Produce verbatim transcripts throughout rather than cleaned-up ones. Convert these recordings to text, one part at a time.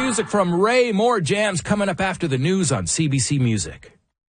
music from Ray. More jams coming up after the news on C B C Music.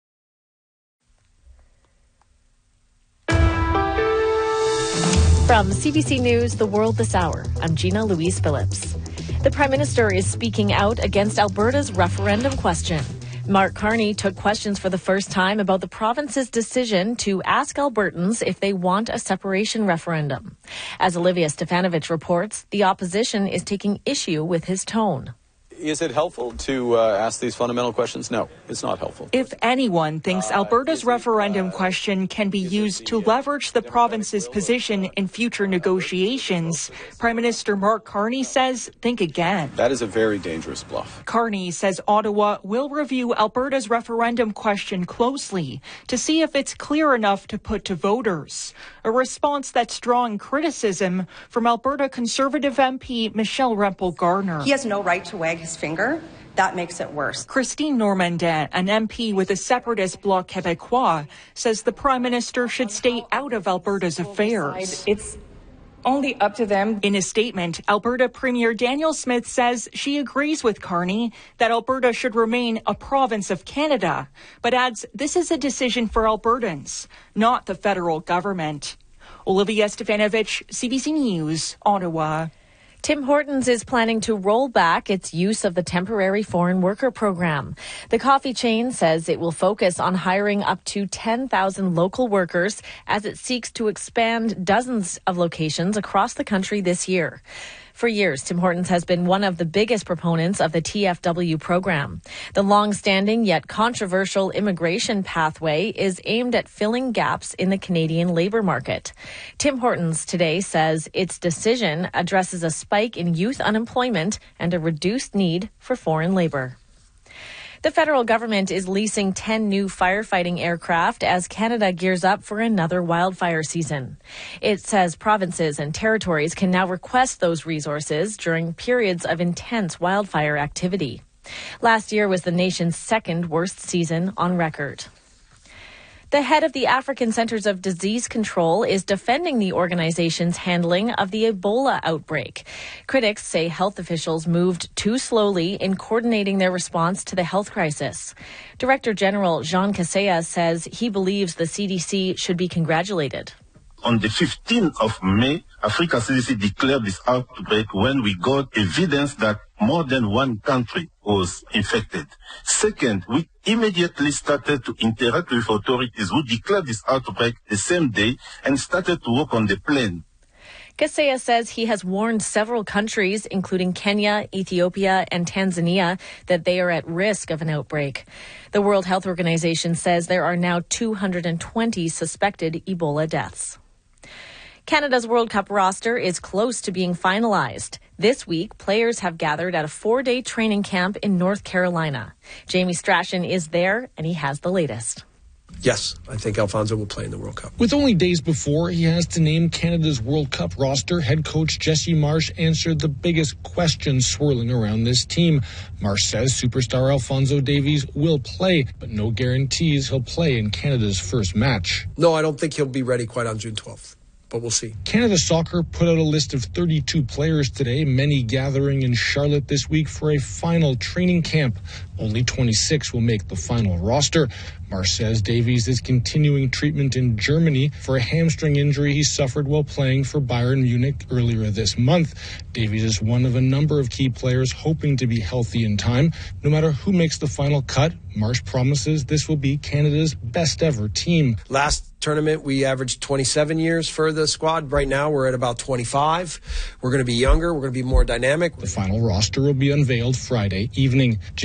From C B C News, The World This Hour, I'm Gina Louise Phillips. The Prime Minister is speaking out against Alberta's referendum question. Mark Carney took questions for the first time about the province's decision to ask Albertans if they want a separation referendum. As Olivia Stefanovich reports, the opposition is taking issue with his tone. Is it helpful to uh, ask these fundamental questions? No, it's not helpful. If anyone thinks Alberta's uh, referendum uh, question can be used to leverage the province's position in future negotiations, Prime Minister Mark Carney says think again. That is a very dangerous bluff. Carney says Ottawa will review Alberta's referendum question closely to see if it's clear enough to put to voters, a response that's drawing criticism from Alberta Conservative M P Michelle Rempel-Garner. He has no right to wag his finger. That makes it worse. Christine Normandin, an M P with the separatist Bloc Québécois, says the Prime Minister should stay out of Alberta's affairs. It's only up to them. In a statement, Alberta Premier Danielle Smith says she agrees with Carney that Alberta should remain a province of Canada, but adds this is a decision for Albertans, not the federal government. Olivia Stefanovich, C B C News, Ottawa. Tim Hortons is planning to roll back its use of the temporary foreign worker program. The coffee chain says it will focus on hiring up to ten thousand local workers as it seeks to expand dozens of locations across the country this year. For years, Tim Hortons has been one of the biggest proponents of the T F W program. The long-standing yet controversial immigration pathway is aimed at filling gaps in the Canadian labour market. Tim Hortons today says its decision addresses a spike in youth unemployment and a reduced need for foreign labour. The federal government is leasing ten new firefighting aircraft as Canada gears up for another wildfire season. It says provinces and territories can now request those resources during periods of intense wildfire activity. Last year was the nation's second worst season on record. The head of the African Centers of Disease Control is defending the organization's handling of the Ebola outbreak. Critics say health officials moved too slowly in coordinating their response to the health crisis. Director General Jean Kaseya says he believes the C D C should be congratulated. On the fifteenth of May, Africa C D C declared this outbreak when we got evidence that more than one country was infected. Second, we immediately started to interact with authorities who declared this outbreak the same day and started to work on the plan. Kaseya says he has warned several countries, including Kenya, Ethiopia, and Tanzania, that they are at risk of an outbreak. The World Health Organization says there are now two hundred twenty suspected Ebola deaths. Canada's World Cup roster is close to being finalized. This week, players have gathered at a four-day training camp in North Carolina. Jamie Strachan is there, and he has the latest. Yes, I think Alfonso will play in the World Cup. With only days before he has to name Canada's World Cup roster, head coach Jesse Marsh answered the biggest questions swirling around this team. Marsh says superstar Alfonso Davies will play, but no guarantees he'll play in Canada's first match. No, I don't think he'll be ready quite on June twelfth. But we'll see. Canada Soccer put out a list of thirty-two players today, many gathering in Charlotte this week for a final training camp. Only twenty-six will make the final roster. Marsh says Davies is continuing treatment in Germany for a hamstring injury he suffered while playing for Bayern Munich earlier this month. Davies is one of a number of key players hoping to be healthy in time. No matter who makes the final cut, Marsh promises this will be Canada's best ever team. Last tournament, we averaged twenty-seven years for the squad. Right now, we're at about twenty-five. We're going to be younger. We're going to be more dynamic. The final roster will be unveiled Friday evening.